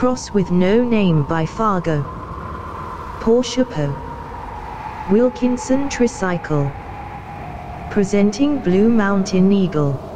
Cross with No Name by Fargo. Porsche Po. Wilkinson Tricycle. Presenting Blue Mountain Eagle.